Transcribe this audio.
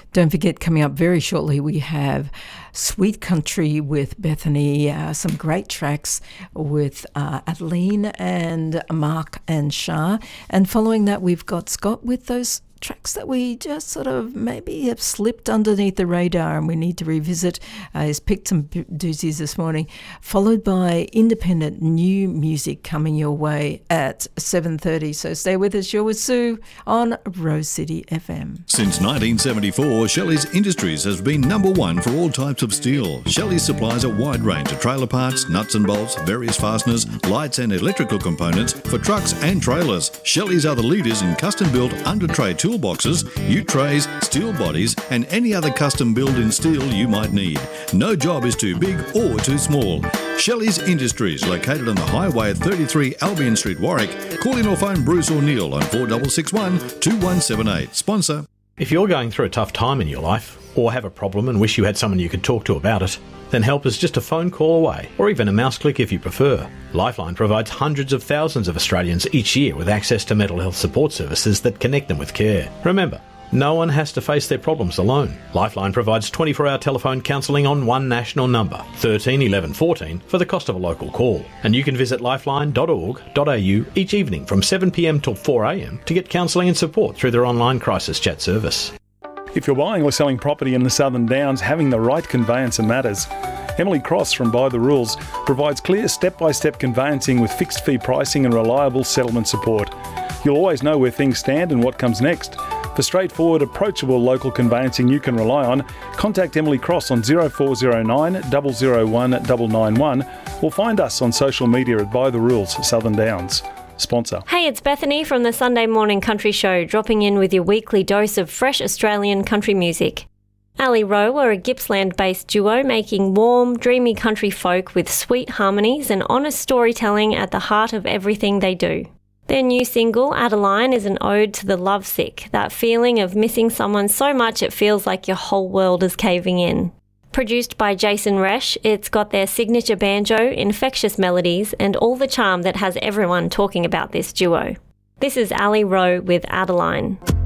Don't forget, coming up very shortly, we have Sweet Country with Bethany, some great tracks with Adeline and Mark and Shah. And following that, we've got Scott with those tracks that we just sort of maybe have slipped underneath the radar and we need to revisit. He's picked some doozies this morning, followed by independent new music coming your way at 7:30. So stay with us. You're with Sue on Rose City FM. Since 1974, Shelley's Industries has been number one for all types of steel. Shelley supplies a wide range of trailer parts, nuts and bolts, various fasteners, lights and electrical components for trucks and trailers. Shelley's are the leaders in custom-built under-tray toolboxes, U-trays, steel bodies and any other custom build in steel you might need. No job is too big or too small. Shelley's Industries, located on the highway at 33 Albion Street, Warwick. Call in or phone Bruce or Neil on 4661 2178. Sponsor. If you're going through a tough time in your life, or have a problem and wish you had someone you could talk to about it, then help is just a phone call away, or even a mouse click if you prefer. Lifeline provides hundreds of thousands of Australians each year with access to mental health support services that connect them with care. Remember, no one has to face their problems alone. Lifeline provides 24-hour telephone counselling on one national number, 13 11 14, for the cost of a local call. And you can visit lifeline.org.au each evening from 7pm till 4am to get counselling and support through their online crisis chat service. If you're buying or selling property in the Southern Downs, having the right conveyancer matters. Emily Cross from By the Rules provides clear step-by-step conveyancing with fixed fee pricing and reliable settlement support. You'll always know where things stand and what comes next. For straightforward, approachable local conveyancing you can rely on, contact Emily Cross on 0409 001 991 or find us on social media at By the Rules Southern Downs. Sponsor. Hey, it's Bethany from the Sunday Morning Country Show, dropping in with your weekly dose of fresh Australian country music. Ali Rowe are a Gippsland-based duo making warm, dreamy country folk with sweet harmonies and honest storytelling at the heart of everything they do. Their new single, Adeline, is an ode to the lovesick, that feeling of missing someone so much it feels like your whole world is caving in. Produced by Jason Resch, it's got their signature banjo, infectious melodies, and all the charm that has everyone talking about this duo. This is Ali Rowe with Adeline.